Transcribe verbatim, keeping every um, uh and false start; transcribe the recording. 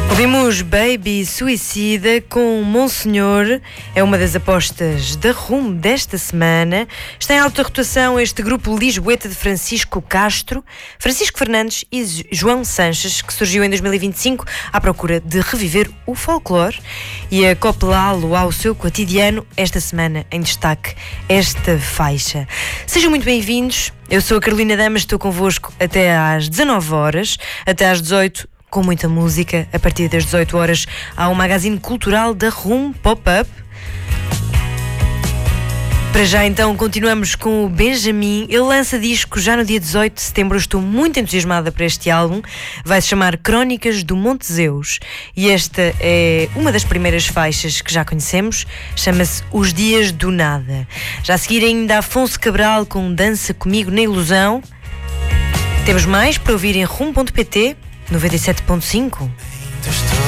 Ouvimos Baby Suicida com Monsenhor, é uma das apostas da Rum desta semana. Está em alta rotação este grupo lisboeta de Francisco Castro, Francisco Fernandes e João Sanches, que surgiu em dois mil e vinte e cinco à procura de reviver o folclore e acoplá-lo ao seu cotidiano. Esta semana em destaque esta faixa. Sejam muito bem-vindos, eu sou a Carolina Damas, estou convosco até às dezanove horas, até às dezoito com muita música. A partir das dezoito horas há um magazine cultural da Rum Pop-Up. Para já então continuamos com o Benjamin. Ele lança disco já no dia dezoito de setembro. Eu estou muito entusiasmada para este álbum. Vai-se chamar Crónicas do Monte Zeus e esta é uma das primeiras faixas que já conhecemos. Chama-se Os Dias do Nada. Já a seguir ainda Afonso Cabral com Dança Comigo na Ilusão. Temos mais para ouvir em rum ponto pt noventa e sete ponto cinco.